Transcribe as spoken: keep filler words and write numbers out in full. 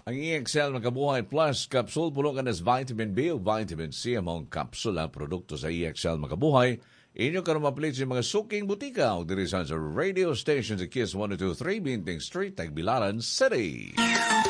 Ang E X L Makabuhay Plus Capsule puno ka nas vitamin B o vitamin C among kapsula produkto sa E X L Makabuhay. Inyo ka mapalit sa mga suking butika o dirisan sa radio station sa Kiss one oh two three Binting Street, Tagbilaran City.